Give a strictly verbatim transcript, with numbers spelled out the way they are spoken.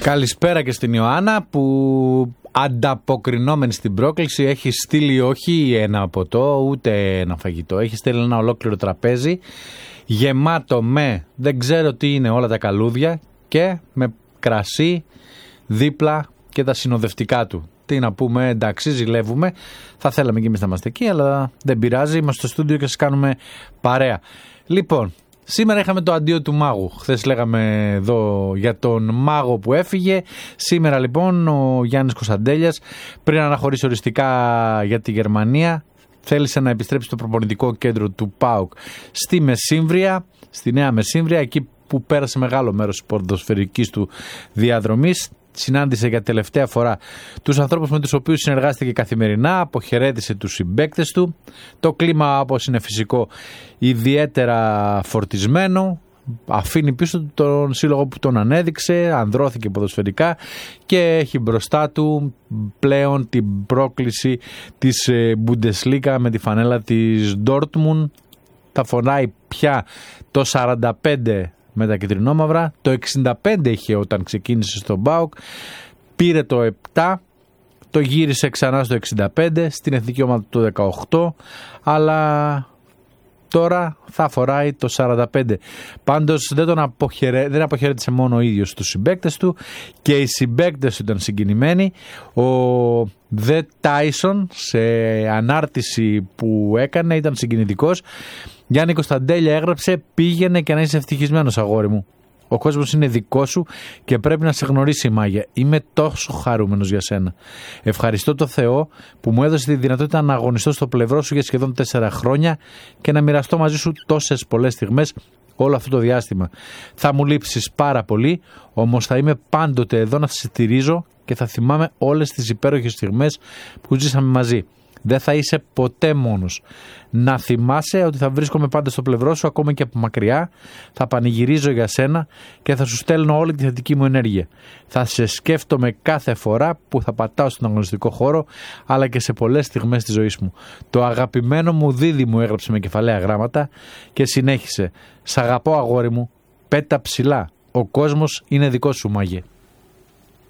Καλησπέρα και στην Ιωάννα που ανταποκρινόμενη στην πρόκληση έχει στείλει όχι ένα ποτό ούτε ένα φαγητό. Έχει στείλει ένα ολόκληρο τραπέζι γεμάτο με δεν ξέρω τι είναι όλα τα καλούδια και με κρασί δίπλα και τα συνοδευτικά του. Τι να πούμε, εντάξει, ζηλεύουμε. Θα θέλαμε και εμείς να είμαστε εκεί, αλλά δεν πειράζει. Είμαστε στο στούντιο και σας κάνουμε παρέα. Λοιπόν, σήμερα είχαμε το αντίο του μάγου. Χθες λέγαμε εδώ για τον μάγο που έφυγε. Σήμερα λοιπόν ο Γιάννης Κωνσταντέλιας, πριν αναχωρήσει οριστικά για τη Γερμανία, θέλησε να επιστρέψει στο προπονητικό κέντρο του ΠΑΟΚ στη Μεσύμβρια, στη Νέα Μεσύμβρια, εκεί που πέρασε μεγάλο μέρος της ποδοσφαιρικής του διαδρομής. Συνάντησε για τελευταία φορά τους ανθρώπους με τους οποίους συνεργάστηκε καθημερινά, αποχαιρέτησε τους συμπαίκτες του. Το κλίμα, όπως είναι φυσικό, ιδιαίτερα φορτισμένο. Αφήνει πίσω τον σύλλογο που τον ανέδειξε, ανδρώθηκε ποδοσφαιρικά και έχει μπροστά του πλέον την πρόκληση της Bundesliga με τη φανέλα της Dortmund. Τα φωνάει πια το σαράντα πέντε με τα κυτρινόμαυρα, το εξήντα πέντε είχε όταν ξεκίνησε στον ΠΑΟΚ, πήρε το επτά, το γύρισε ξανά στο εξήντα πέντε, στην εθνική ομάδα το δεκαοκτώ, αλλά τώρα θα φοράει το σαράντα πέντε. Πάντως δεν τον αποχαιρέ... δεν αποχαιρέτησε μόνο ο ίδιος τους συμπαίκτες του, και οι συμπαίκτες του ήταν συγκινημένοι. Ο Δε Τάισον σε ανάρτηση που έκανε ήταν συγκινητικός. Γιάννη Κωνσταντέλια, έγραψε, πήγαινε και να είσαι ευτυχισμένος, αγόρι μου. Ο κόσμος είναι δικό σου και πρέπει να σε γνωρίσει, Μάγια. Είμαι τόσο χαρούμενος για σένα. Ευχαριστώ το Θεό που μου έδωσε τη δυνατότητα να αγωνιστώ στο πλευρό σου για σχεδόν τέσσερα χρόνια και να μοιραστώ μαζί σου τόσες πολλές στιγμές όλο αυτό το διάστημα. Θα μου λείψεις πάρα πολύ, όμως θα είμαι πάντοτε εδώ να σε στηρίζω και θα θυμάμαι όλες τις υπέροχες στιγμές που ζήσαμε μαζί. Δεν θα είσαι ποτέ μόνος. Να θυμάσαι ότι θα βρίσκομαι πάντα στο πλευρό σου, ακόμα και από μακριά. Θα πανηγυρίζω για σένα και θα σου στέλνω όλη τη θετική μου ενέργεια. Θα σε σκέφτομαι κάθε φορά που θα πατάω στον αγωνιστικό χώρο, αλλά και σε πολλές στιγμές της ζωής μου. Το αγαπημένο μου δίδυ μου, έγραψε με κεφαλαία γράμματα και συνέχισε. Σ' αγαπώ, αγόρι μου, πέτα ψηλά. Ο κόσμος είναι δικός σου, Μάγε.